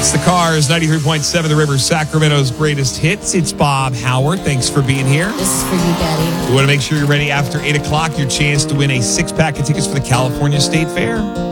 It's the Cars, 93.7 The River, Sacramento's greatest hits. It's Bob Howard. Thanks for being here. This is for you, Daddy. We want to make sure you're ready after 8 o'clock. Your chance to win a 6-pack of tickets for the California State Fair.